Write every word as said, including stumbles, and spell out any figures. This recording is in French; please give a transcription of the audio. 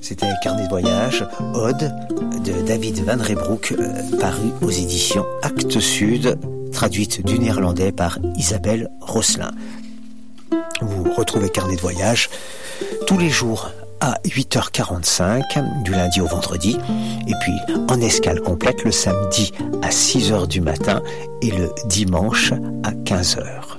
C'était Carnet de voyage, Ode de David Van Reybrouck, euh, paru aux éditions Actes Sud, traduite du néerlandais par Isabelle Rosselin. Vous retrouvez Carnet de voyage tous les jours à huit heures quarante-cinq, du lundi au vendredi, et puis en escale complète le samedi à six heures du matin et le dimanche à quinze heures.